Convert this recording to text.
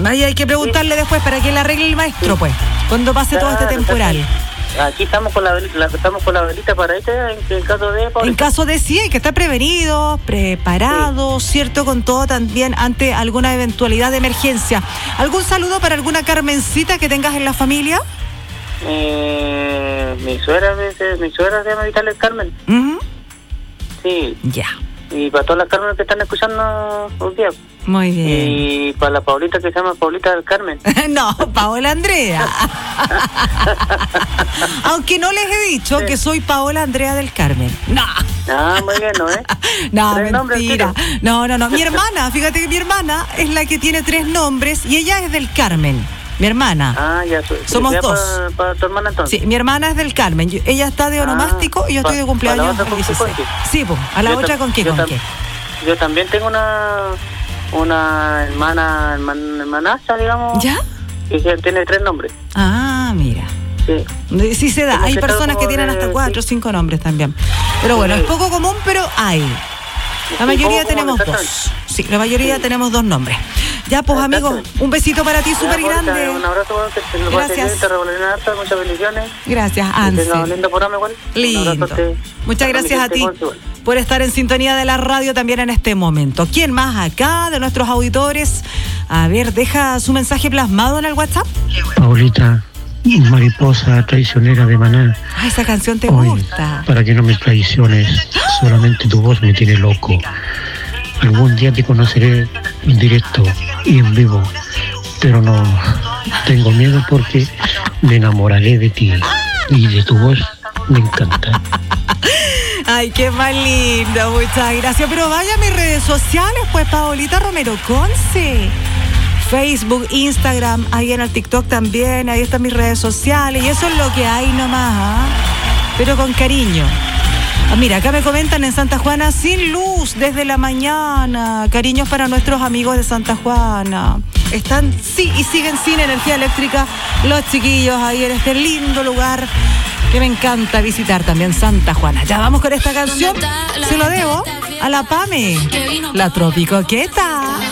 Ahí hay que preguntarle después para que le arregle el maestro, pues, cuando pase todo este temporal. Aquí estamos con la velita para en caso de... En caso de sí, hay que estar prevenidos, preparados, ¿cierto? Con todo también ante alguna eventualidad de emergencia. ¿Algún saludo para alguna Carmencita que tengas en la familia? Mi suegra se llama Vital del Carmen. Uh-huh. Sí. Ya. Y para todas las Carmen que están escuchando un día. Muy bien. Y para la Paulita que se llama Paulita del Carmen. No, Paola Andrea. Aunque no les he dicho que soy Paola Andrea del Carmen. No. Ah, muy bien, ¿no? No, ¿Tres mentira. nombres, No. Mi hermana, fíjate que mi hermana es la que tiene 3 nombres y ella es del Carmen. Mi hermana. Ah, ya. Somos ya 2. Para tu hermana entonces. Sí, mi hermana es del Carmen. Ella está de onomástico y yo estoy de cumpleaños el 16. Sí, pues, a la otra con qué. Yo también tengo una hermanastra, digamos. ¿Ya? Que tiene 3 nombres. Ah, mira. Sí. Sí se da. Hay personas que tienen hasta 4 o 5 nombres también. Pero bueno, es poco común, pero hay. La mayoría tenemos 2. Sí, la mayoría tenemos 2 nombres. Ya, pues, amigos, un besito para ti súper grande. Un abrazo, gracias. Muchas bendiciones. Gracias, Ansel. Un lindo programa igual. Lindo. Muchas gracias a ti por estar en sintonía de la radio también en este momento. ¿Quién más acá de nuestros auditores? A ver, deja su mensaje plasmado en el WhatsApp. Paulita, mariposa traicionera de Maná. Ay, esa canción te gusta. Para que no me traiciones, solamente tu voz me tiene loco. Algún día te conoceré en directo y en vivo, pero no tengo miedo porque me enamoraré de ti y de tu voz me encanta. Ay, qué más lindo, muchas gracias. Pero vaya a mis redes sociales, pues, Paolita Romero Conce. Facebook, Instagram, ahí en el TikTok también, ahí están mis redes sociales y eso es lo que hay nomás, pero con cariño. Mira, acá me comentan en Santa Juana sin luz desde la mañana. Cariños para nuestros amigos de Santa Juana. Están, sí, y siguen sin energía eléctrica los chiquillos ahí en este lindo lugar que me encanta visitar también, Santa Juana. Ya vamos con esta canción, se lo debo a la Pame, la Tropicoqueta.